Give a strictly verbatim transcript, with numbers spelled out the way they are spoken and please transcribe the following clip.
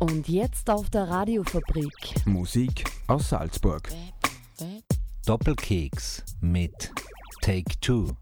Und jetzt auf der Radiofabrik. Musik aus Salzburg. Doppelkeks mit Take Two.